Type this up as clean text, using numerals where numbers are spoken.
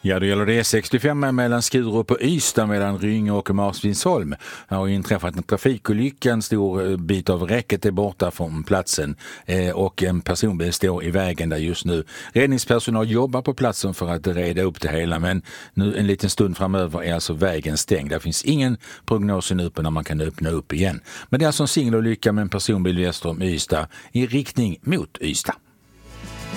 Ja, då gäller det E65 mellan Skurup och Ystad mellan Rynge och Marsvinsholm. Det har inträffat en trafikolycka, en stor bit av räcket är borta från platsen och en personbil står i vägen där just nu. Räddningspersonal jobbar på platsen för att reda upp det hela, men nu en liten stund framöver är alltså vägen stängd. Det finns ingen prognos nu på när man kan öppna upp igen. Men det är alltså en singelolycka med en personbil väster om Ystad i riktning mot Ystad.